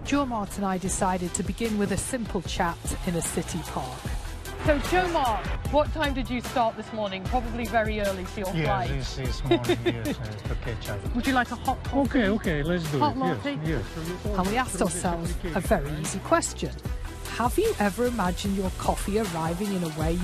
Joe Mart and I decided to begin with a simple chat in a city park. So, Joe Mart, what time did you start this morning? Probably very early for your flight. Yes, this morning, yes, to catch up. Would you like a hot coffee? Okay, let's do Hot it. latte? Yes. And we asked ourselves a very easy question. Have you ever imagined your coffee arriving in a way